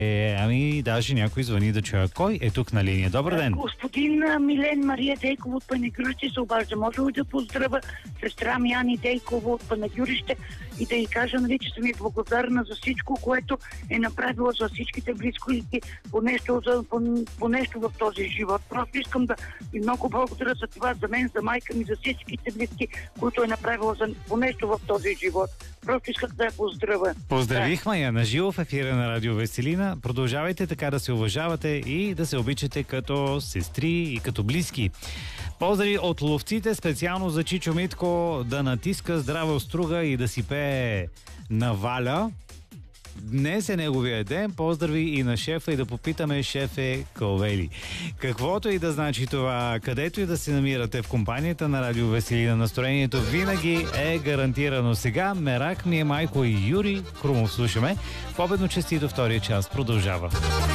Ами, даже някой звъни да чуя кой е тук на линия. Добър ден! Господин Милен Мария Дейкова от Панагюрище се обажда. Може ли да поздравя сестра ми Ани Дейкова от Панагюрище и да й кажа, нали, че съм и благодарна за всичко, което е направила за всичките близки по нещо в този живот. Просто искам да и много благодаря за това, за мен, за майка ми, за всичките близки, които е направила по нещо в този живот. Просто исках да я поздравя. Поздравихме я на живо в ефира на Радио Веселина. Продължавайте така да се уважавате и да се обичате като сестри и като близки. Поздрави от ловците, специално за Чичо Митко, да натиска здрава струга и да си пее на Валя. Днес е неговия ден. Поздрави и на шефа и да попитаме шефе Ковели. Каквото и да значи това, където и да се намирате в компанията на Радио Веселина, настроението винаги е гарантирано. Сега Мерак ми е майко и Юри Крумов слушаме. Победно честито втория час продължава.